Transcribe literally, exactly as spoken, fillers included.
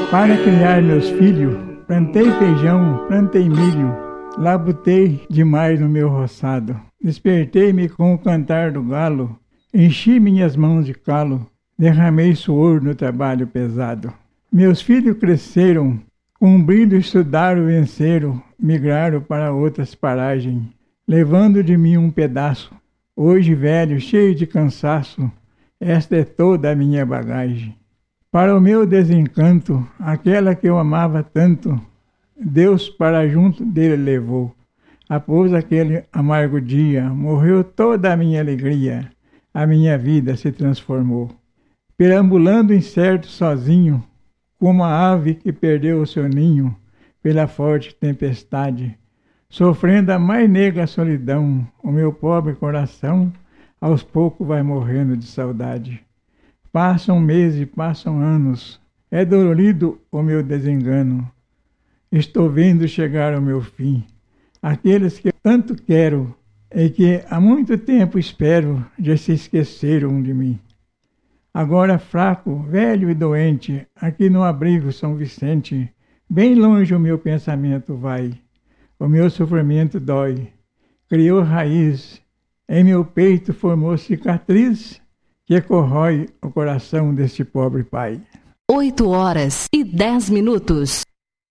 Para criar meus filhos, plantei feijão, plantei milho, labutei demais no meu roçado. Despertei-me com o cantar do galo, enchi minhas mãos de calo, derramei suor no trabalho pesado. Meus filhos cresceram, com brilho estudaram, venceram, migraram para outras paragens, levando de mim um pedaço. Hoje velho, cheio de cansaço, esta é toda a minha bagagem. Para o meu desencanto, aquela que eu amava tanto, Deus para junto dele levou. Após aquele amargo dia, morreu toda a minha alegria, a minha vida se transformou. Perambulando incerto sozinho, como a ave que perdeu o seu ninho pela forte tempestade, sofrendo a mais negra solidão, o meu pobre coração aos poucos vai morrendo de saudade. Passam meses, passam anos, é dolorido o meu desengano. Estou vendo chegar o meu fim. Aqueles que eu tanto quero e que há muito tempo espero já se esqueceram de mim. Agora fraco, velho e doente, aqui no abrigo São Vicente, bem longe o meu pensamento vai. O meu sofrimento dói, criou raiz, em meu peito formou cicatriz que corrói o coração deste pobre pai. Oito horas e dez minutos.